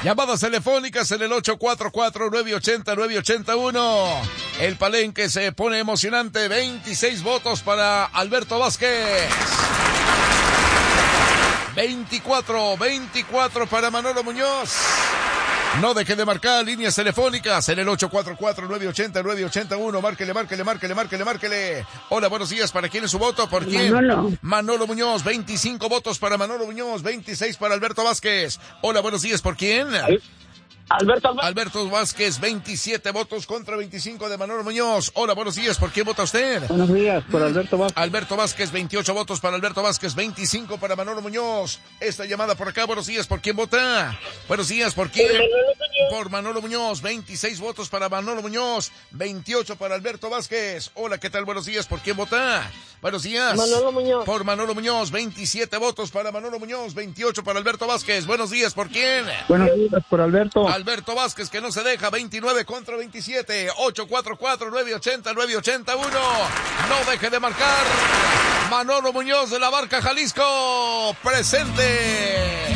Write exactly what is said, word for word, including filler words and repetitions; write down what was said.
Llamadas telefónicas en el ocho cuatro cuatro, nueve ocho cero, nueve ocho uno. El palenque se pone emocionante. veintiséis votos para Alberto Vázquez. veinticuatro, veinticuatro para Manolo Muñoz. No deje de marcar líneas telefónicas en el ocho cuatro cuatro, nueve ocho cero, nueve ocho uno. Márquele, márquele, márquele, márquele, márquele. Hola, buenos días. ¿Para quién es su voto? ¿Por quién? Manolo. Manolo Muñoz. veinticinco votos para Manolo Muñoz. veintiséis para Alberto Vázquez. Hola, buenos días. ¿Por quién? Alberto, Alberto. Alberto Vázquez. veintisiete votos contra veinticinco de Manolo Muñoz. Hola, buenos días. ¿Por quién vota usted? Buenos días, por Alberto Vázquez. Alberto Vázquez, veintiocho votos para Alberto Vázquez, veinticinco para Manolo Muñoz. Esta llamada por acá, buenos días, ¿por quién vota? Buenos días, ¿por quién? Por Manolo Muñoz, veintiséis votos para Manolo Muñoz, veintiocho para Alberto Vázquez. Hola, ¿qué tal? Buenos días, ¿por quién vota? Buenos días. Manolo Muñoz. Por Manolo Muñoz, veintisiete votos para Manolo Muñoz, veintiocho para Alberto Vázquez. Buenos días, ¿por quién? Buenos días, por Alberto. Alberto Vázquez, que no se deja, veintinueve contra veintisiete, ocho cuatro cuatro, nueve ocho cero, nueve ocho uno. No deje de marcar. Manolo Muñoz de la Barca, Jalisco, presente.